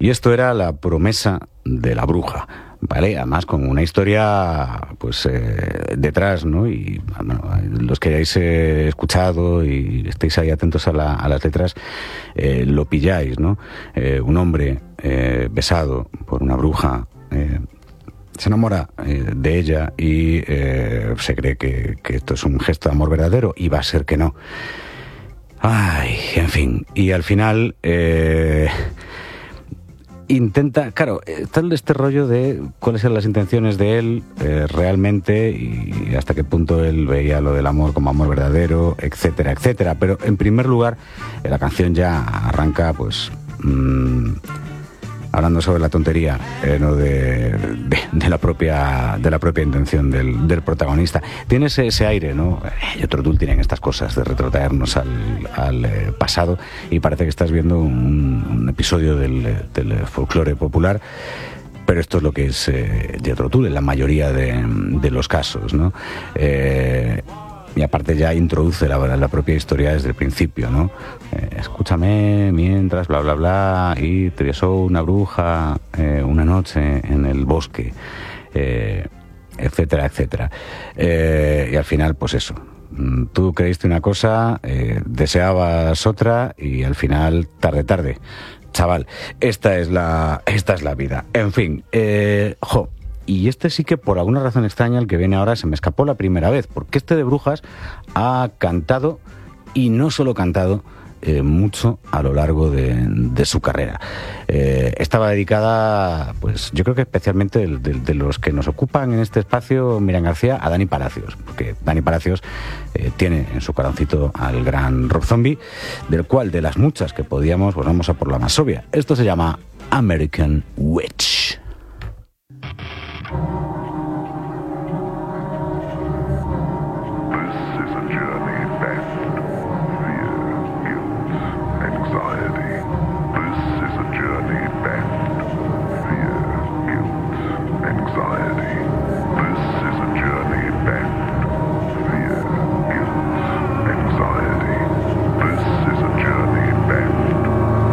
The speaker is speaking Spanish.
Y esto era La promesa de la bruja, ¿vale? Además con una historia pues detrás, ¿no? Y bueno, los que hayáis escuchado y estéis ahí atentos a las letras, lo pilláis, ¿no? Un hombre besado por una bruja se enamora de ella y se cree que esto es un gesto de amor verdadero, y va a ser que no. Ay, en fin. Y al final intenta, claro, está este rollo de cuáles eran las intenciones de él realmente, y hasta qué punto él veía lo del amor como amor verdadero, etcétera, etcétera. Pero en primer lugar, la canción ya arranca pues hablando sobre la tontería, ¿no? de la propia intención del protagonista. Tiene ese aire, ¿no? Jethro Tull tienen estas cosas de retrotraernos al pasado, y parece que estás viendo un episodio del folclore popular. Pero esto es lo que es Jethro Tull en la mayoría de los casos, ¿no? Y aparte ya introduce la propia historia desde el principio, ¿no? Escúchame mientras, bla, bla, bla, y te besó una bruja una noche en el bosque, etcétera, etcétera. Y al final, pues eso. Tú creíste una cosa, deseabas otra, y al final, tarde. Chaval, esta es la vida. En fin, y este sí que por alguna razón extraña, el que viene ahora, se me escapó la primera vez, porque este de Brujas ha cantado, y no solo cantado, mucho a lo largo de su carrera. Estaba dedicada, pues yo creo que especialmente de los que nos ocupan en este espacio, Miriam García, a Dani Palacios, porque Dani Palacios tiene en su corazoncito al gran Rob Zombie, del cual, de las muchas que podíamos, pues vamos a por la más obvia. Esto se llama American Witch.